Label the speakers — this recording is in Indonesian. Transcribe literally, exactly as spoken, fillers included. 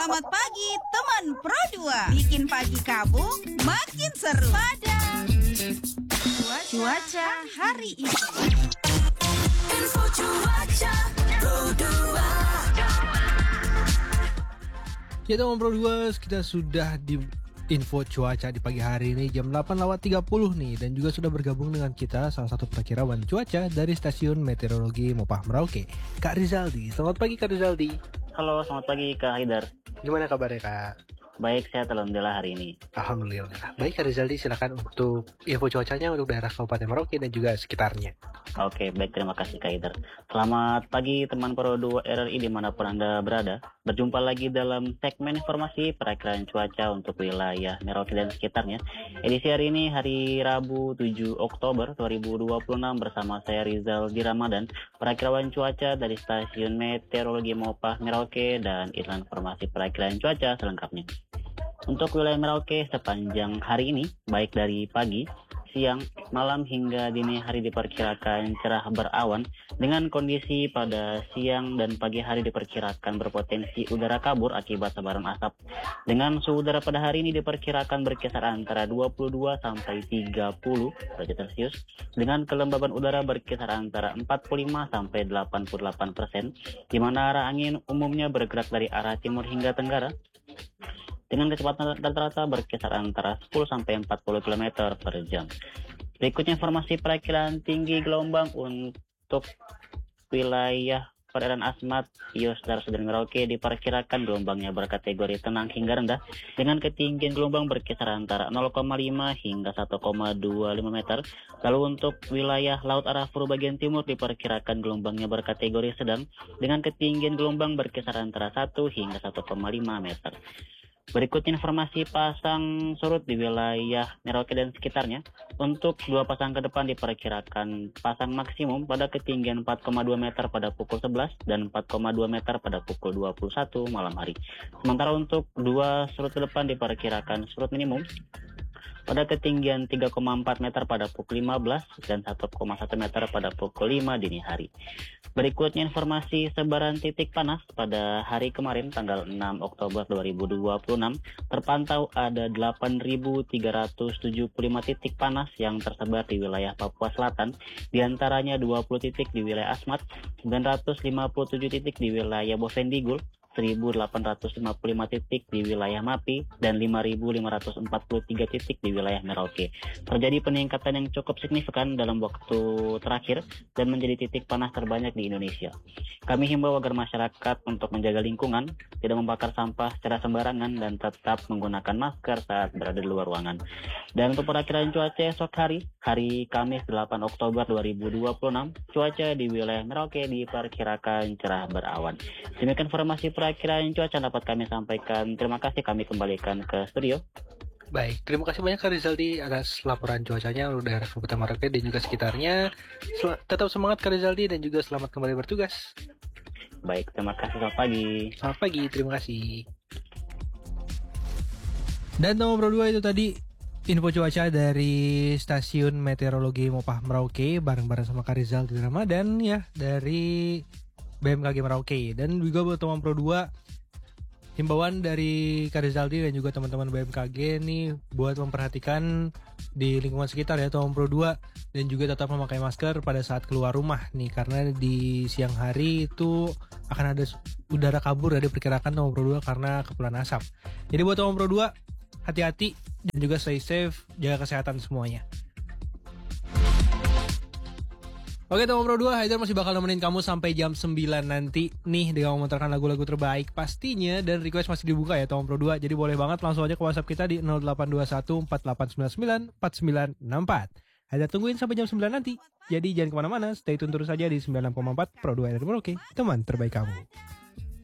Speaker 1: Selamat pagi teman Pro dua. Bikin pagi kamu makin seru pada cuaca hari ini. Info cuaca Pro dua.
Speaker 2: Ya teman Pro dua, kita sudah di info cuaca di pagi hari ini jam delapan lewat tiga puluh nih. Dan juga sudah bergabung dengan kita salah satu perakirawan cuaca dari stasiun meteorologi Mopah Merauke, Kak Rizaldi. Selamat pagi Kak Rizaldi.
Speaker 3: Halo, selamat pagi Kak Haidar.
Speaker 2: Gimana kabarnya Kak?
Speaker 3: Baik, sehat alhamdulillah hari ini.
Speaker 2: Alhamdulillah. Baik Kak Rizaldi, silakan untuk info cuacanya untuk daerah Kabupaten Merauke dan juga sekitarnya.
Speaker 3: Oke, baik, terima kasih Kak Haidar. Selamat pagi teman Pro dua R R I dimanapun Anda berada. Berjumpa lagi dalam segmen informasi perakiraan cuaca untuk wilayah Merauke dan sekitarnya. Edisi hari ini hari Rabu tujuh Oktober dua ribu dua puluh enam bersama saya Rizaldi Ramadan, perakirawan cuaca dari stasiun meteorologi Mopah Merauke, dan inilah informasi perakiraan cuaca selengkapnya. Untuk wilayah Merauke sepanjang hari ini, baik dari pagi, siang, malam hingga dini hari diperkirakan cerah berawan dengan kondisi pada siang dan pagi hari diperkirakan berpotensi udara kabur akibat sebaran asap. Dengan suhu udara pada hari ini diperkirakan berkisar antara dua puluh dua sampai tiga puluh derajat Celcius dengan kelembaban udara berkisar antara empat puluh lima sampai delapan puluh delapan persen, di mana arah angin umumnya bergerak dari arah timur hingga tenggara dengan kecepatan rata-rata berkisar antara sepuluh sampai empat puluh kilometer per jam. Berikutnya informasi perakiraan tinggi gelombang untuk wilayah perairan Asmat, Ios, Darso, dan Merauke diperkirakan gelombangnya berkategori tenang hingga rendah dengan ketinggian gelombang berkisar antara nol koma lima hingga satu koma dua lima meter. Lalu untuk wilayah Laut Arafuru bagian timur diperkirakan gelombangnya berkategori sedang dengan ketinggian gelombang berkisar antara satu hingga satu koma lima meter. Berikut informasi pasang surut di wilayah Merauke dan sekitarnya. Untuk dua pasang ke depan diperkirakan pasang maksimum pada ketinggian empat koma dua meter pada pukul sebelas dan empat koma dua meter pada pukul dua puluh satu malam hari. Sementara untuk dua surut ke depan diperkirakan surut minimum pada ketinggian tiga koma empat meter pada pukul lima belas dan satu koma satu meter pada pukul lima dini hari. Berikutnya informasi sebaran titik panas pada hari kemarin tanggal enam Oktober dua ribu dua puluh enam terpantau ada delapan ribu tiga ratus tujuh puluh lima titik panas yang tersebar di wilayah Papua Selatan, diantaranya dua puluh titik di wilayah Asmat, sembilan ratus lima puluh tujuh titik di wilayah Bovendigul, seribu delapan ratus lima puluh lima titik di wilayah Mapi, dan lima ribu lima ratus empat puluh tiga titik di wilayah Merauke. Terjadi peningkatan yang cukup signifikan dalam waktu terakhir dan menjadi titik panas terbanyak di Indonesia. Kami himbau agar masyarakat untuk menjaga lingkungan, tidak membakar sampah secara sembarangan, dan tetap menggunakan masker saat berada di luar ruangan. Dan untuk perakiraan cuaca esok hari, hari Kamis delapan Oktober dua ribu dua puluh enam, cuaca di wilayah Merauke diperkirakan cerah berawan. Demikian informasi perakiraan cuaca dapat kami sampaikan. Terima kasih, kami kembalikan ke studio.
Speaker 2: Baik, terima kasih banyak Kak Rizaldi atas laporan cuacanya untuk daerah Kabupaten Merauke dan juga sekitarnya. Sel- tetap semangat Kak Rizaldi dan juga selamat kembali bertugas.
Speaker 3: Baik, terima kasih. Selamat pagi.
Speaker 2: Selamat pagi, terima kasih. Dan nomor Pro dua itu tadi info cuaca dari stasiun meteorologi Mopah Merauke bareng-bareng sama Kak Rizaldi Ramadan ya dari B M K G Merauke. Dan juga buat teman Pro dua, himbauan dari Kak Rizaldi dan juga teman-teman B M K G nih buat memperhatikan di lingkungan sekitar ya teman Pro dua, dan juga tetap memakai masker pada saat keluar rumah nih, karena di siang hari itu akan ada udara kabur ya diperkirakan teman Pro dua karena kepulan asap. Jadi buat teman Pro dua, hati-hati dan juga stay safe, jaga kesehatan semuanya. Oke teman Pro dua, Haidar masih bakal nemenin kamu sampai jam sembilan nanti nih dengan memutarkan lagu-lagu terbaik pastinya, dan request masih dibuka ya teman Pro dua. Jadi boleh banget langsung aja ke WhatsApp kita di nol delapan dua satu empat delapan sembilan sembilan empat sembilan enam empat. Haidar tungguin sampai jam sembilan nanti. Jadi jangan kemana-mana, stay tune terus saja di sembilan puluh enam koma empat Pro dua R R I Merauke, teman terbaik kamu.